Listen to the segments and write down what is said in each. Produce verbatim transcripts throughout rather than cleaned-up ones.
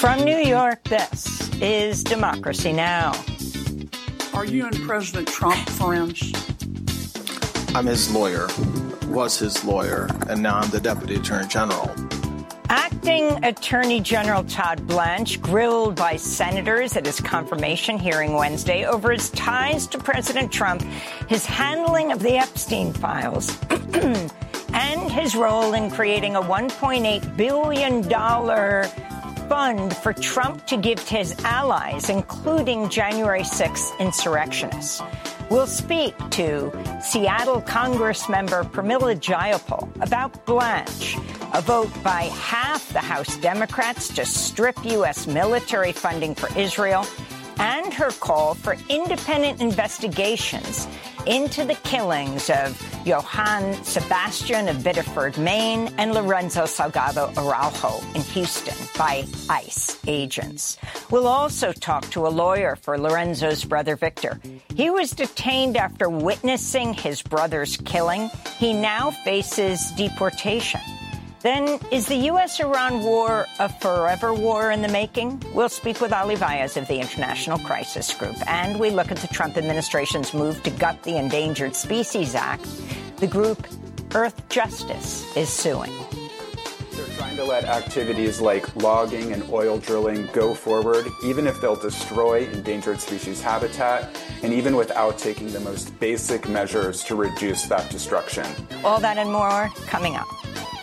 From New York, this is Democracy Now! Are you and President Trump friends? I'm his lawyer, was his lawyer, and now I'm the Deputy Attorney General. Acting Attorney General Todd Blanche grilled by senators at his confirmation hearing Wednesday over his ties to President Trump, his handling of the Epstein files, and his role in creating a one point eight billion dollars fund for Trump to give to his allies, including January sixth insurrectionists. We'll speak to Seattle Congressmember Pramila Jayapal about Blanche, a vote by half the House Democrats to strip U S military funding for Israel, and her call for independent investigations into the killings of Johann Sebastian of Biddeford, Maine, and Lorenzo Salgado Araujo in Houston by ICE agents. We'll also talk to a lawyer for Lorenzo's brother, Victor. He was detained after witnessing his brother's killing. He now faces deportation. Then, is the U S Iran war a forever war in the making? We'll speak with Ali Vaez of the International Crisis Group. And we look at the Trump administration's move to gut the Endangered Species Act. The group Earth Justice is suing. They're trying to let activities like logging and oil drilling go forward, even if they'll destroy endangered species habitat, and even without taking the most basic measures to reduce that destruction. All that and more coming up.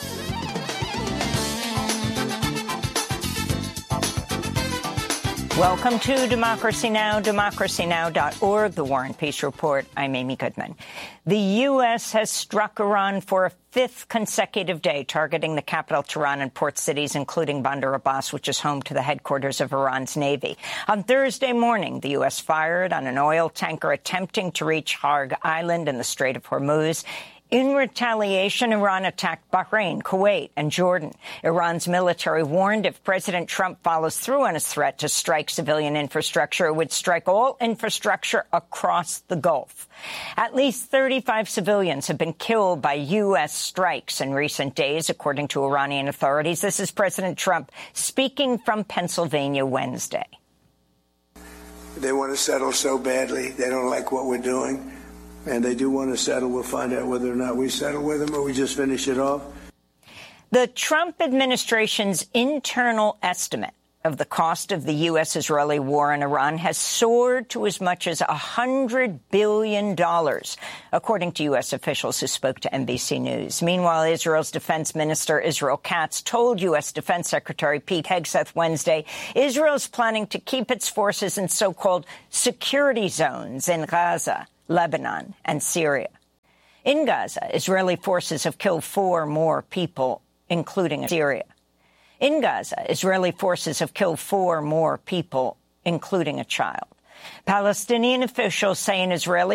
Welcome to Democracy Now!, democracy now dot org, the War and Peace Report. I'm Amy Goodman. The U S has struck Iran for a fifth consecutive day, targeting the capital, Tehran, and port cities, including Bandar Abbas, which is home to the headquarters of Iran's Navy. On Thursday morning, the U S fired on an oil tanker attempting to reach Harg Island in the Strait of Hormuz. In retaliation, Iran attacked Bahrain, Kuwait, and Jordan. Iran's military warned if President Trump follows through on his threat to strike civilian infrastructure, it would strike all infrastructure across the Gulf. At least thirty-five civilians have been killed by U S strikes in recent days, according to Iranian authorities. This is President Trump speaking from Pennsylvania Wednesday. They want to settle so badly. They don't like what we're doing. And they do want to settle. We'll find out whether or not we settle with them or we just finish it off. The Trump administration's internal estimate of the cost of the U S-Israeli war in Iran has soared to as much as one hundred billion dollars, according to U S officials who spoke to N B C News. Meanwhile, Israel's defense minister, Israel Katz, told U S Defense Secretary Pete Hegseth Wednesday Israel's planning to keep its forces in so-called security zones in Gaza, Lebanon, and Syria. In Gaza, Israeli forces have killed four more people, including Syria. In Gaza, Israeli forces have killed four more people, including a child. Palestinian officials say an Israeli